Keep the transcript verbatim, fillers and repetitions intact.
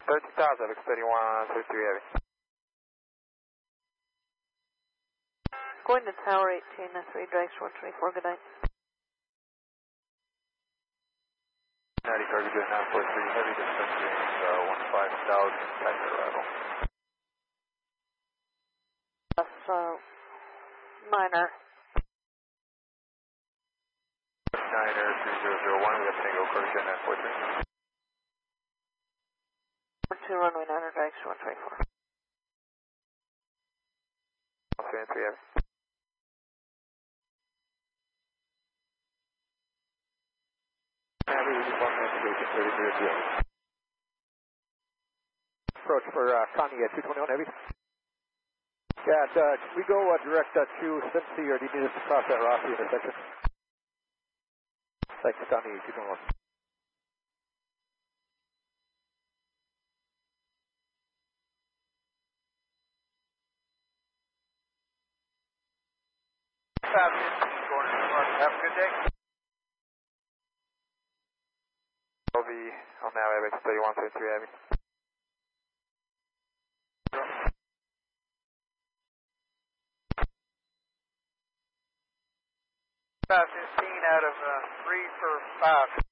thirteen thousand, X thirty-one, thirty-three heavy. Going to tower eighteen, three drags, one twenty-four, good night. ninety cargo jet nine four three heavy, descending uh, one five thousand, type arrival. That's uh, minor. Niner three zero zero one, we have Tango cargo jet nine four three. two runway niner drags, one twenty-four. one twenty-three heavy. Heavy, one navigation, thirty-three zero. Approach for uh, Connie at two twenty-one heavy. Yeah, and, uh, we go uh, direct uh, to Cincy, or do you need us to cross that Rossi intersection? Thanks, Connie, two twenty-one. Have a good day. I'll be on now, X thirty-one, thirty-three heavy. About fifteen out of uh, three for five.